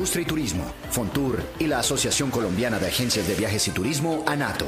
Industria y Turismo, Fontur y la Asociación Colombiana de Agencias de Viajes y Turismo, ANATO.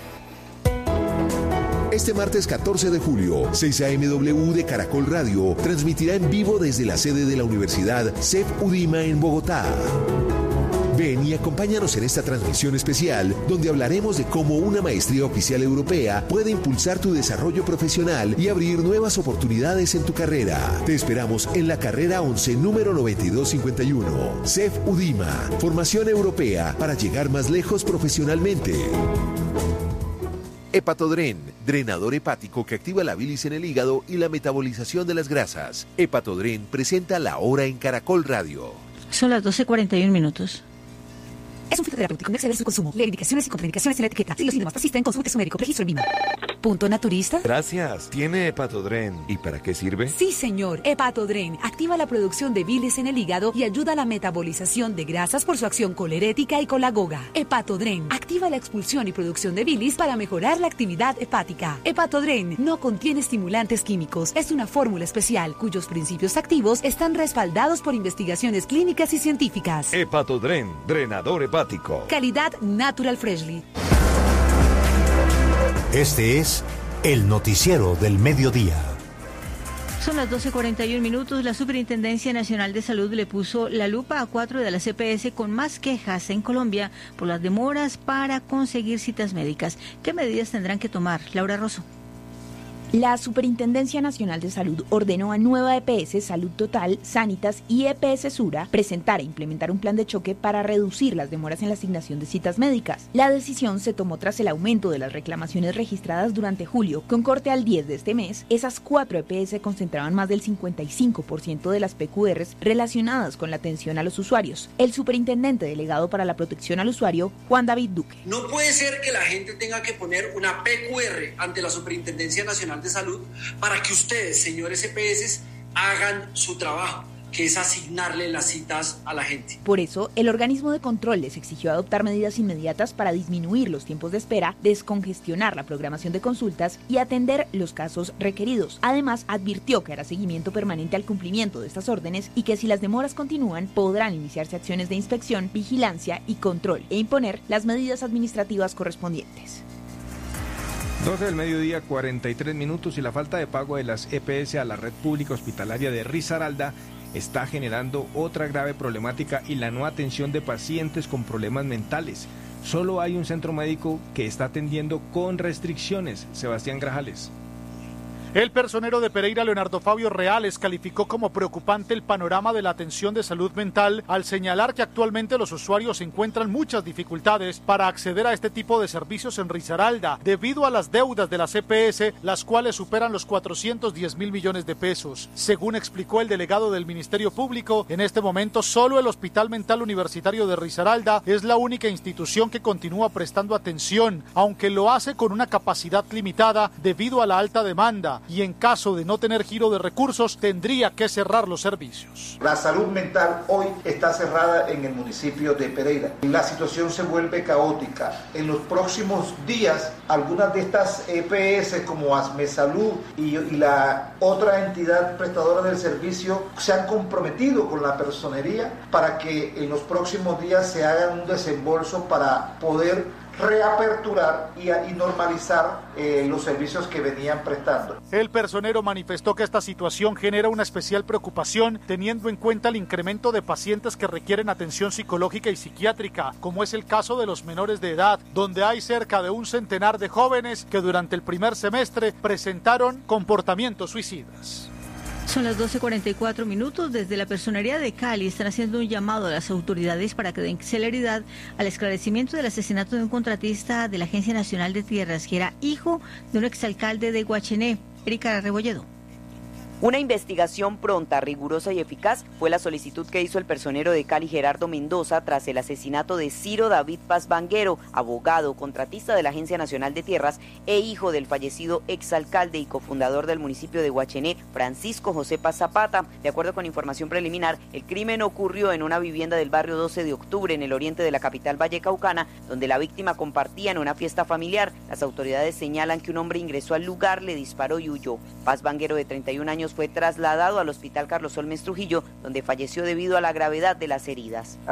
Este martes 14 de julio, 6 a.m.W. de Caracol Radio transmitirá en vivo desde la sede de la Universidad CEF UDIMA en Bogotá. Ven y acompáñanos en esta transmisión especial donde hablaremos de cómo una maestría oficial europea puede impulsar tu desarrollo profesional y abrir nuevas oportunidades en tu carrera. Te esperamos en la carrera 11, número 9251. CEF UDIMA, formación europea para llegar más lejos profesionalmente. Hepatodren, drenador hepático que activa la bilis en el hígado y la metabolización de las grasas. Hepatodren presenta La Hora en Caracol Radio. Son las 12:41. Es un fitoterapéutico, no exceder su consumo. Lee indicaciones y contraindicaciones en la etiqueta. Si los síntomas persisten, consulte su médico. Registro en VIMA. ¿Punto naturista? Gracias. ¿Tiene Hepatodren? ¿Y para qué sirve? Sí, señor. Hepatodren activa la producción de bilis en el hígado y ayuda a la metabolización de grasas por su acción colerética y colagoga. Hepatodren activa la expulsión y producción de bilis para mejorar la actividad hepática. Hepatodren no contiene estimulantes químicos. Es una fórmula especial cuyos principios activos están respaldados por investigaciones clínicas y científicas. Hepatodren, drenador hepático. Calidad Natural Freshly. Este es el noticiero del mediodía. Son las 12:41. La Superintendencia Nacional de Salud le puso la lupa a 4 de las EPS con más quejas en Colombia por las demoras para conseguir citas médicas. ¿Qué medidas tendrán que tomar? Laura Rosso. La Superintendencia Nacional de Salud ordenó a 9 EPS, Salud Total, Sanitas y EPS Sura presentar e implementar un plan de choque para reducir las demoras en la asignación de citas médicas. La decisión se tomó tras el aumento de las reclamaciones registradas durante julio. Con corte al 10 de este mes, esas 4 EPS concentraban más del 55% de las PQRs relacionadas con la atención a los usuarios. El superintendente delegado para la protección al usuario, Juan David Duque. No puede ser que la gente tenga que poner una PQR ante la Superintendencia Nacional de Salud para que ustedes, señores EPS, hagan su trabajo, que es asignarle las citas a la gente. Por eso, el organismo de control les exigió adoptar medidas inmediatas para disminuir los tiempos de espera, descongestionar la programación de consultas y atender los casos requeridos. Además, advirtió que hará seguimiento permanente al cumplimiento de estas órdenes y que si las demoras continúan, podrán iniciarse acciones de inspección, vigilancia y control e imponer las medidas administrativas correspondientes. 12:43 y la falta de pago de las EPS a la red pública hospitalaria de Risaralda está generando otra grave problemática y la no atención de pacientes con problemas mentales. Solo hay un centro médico que está atendiendo con restricciones. Sebastián Grajales. El personero de Pereira, Leonardo Fabio Reales, calificó como preocupante el panorama de la atención de salud mental al señalar que actualmente los usuarios encuentran muchas dificultades para acceder a este tipo de servicios en Risaralda debido a las deudas de las EPS, las cuales superan los 410.000 millones de pesos. Según explicó el delegado del Ministerio Público, en este momento solo el Hospital Mental Universitario de Risaralda es la única institución que continúa prestando atención, aunque lo hace con una capacidad limitada debido a la alta demanda. Y en caso de no tener giro de recursos, tendría que cerrar los servicios. La salud mental hoy está cerrada en el municipio de Pereira. La situación se vuelve caótica. En los próximos días, algunas de estas EPS como Asmesalud y la otra entidad prestadora del servicio se han comprometido con la personería para que en los próximos días se haga un desembolso para poder reaperturar y normalizar los servicios que venían prestando. El personero manifestó que esta situación genera una especial preocupación teniendo en cuenta el incremento de pacientes que requieren atención psicológica y psiquiátrica, como es el caso de los menores de edad, donde hay cerca de un centenar de jóvenes que durante el primer semestre presentaron comportamientos suicidas. Son las 12:44. Desde la Personería de Cali están haciendo un llamado a las autoridades para que den celeridad al esclarecimiento del asesinato de un contratista de la Agencia Nacional de Tierras, que era hijo de un exalcalde de Guachené. Erika Rebolledo. Una investigación pronta, rigurosa y eficaz fue la solicitud que hizo el personero de Cali, Gerardo Mendoza, tras el asesinato de Ciro David Paz Vanguero, abogado, contratista de la Agencia Nacional de Tierras e hijo del fallecido exalcalde y cofundador del municipio de Guachené, Francisco José Paz Zapata. De acuerdo con información preliminar, el crimen ocurrió en una vivienda del barrio 12 de octubre, en el oriente de la capital vallecaucana, donde la víctima compartía en una fiesta familiar. Las autoridades señalan que un hombre ingresó al lugar, le disparó y huyó. Paz Vanguero, de 31 años, fue trasladado al Hospital Carlos Olmes Trujillo, donde falleció debido a la gravedad de las heridas.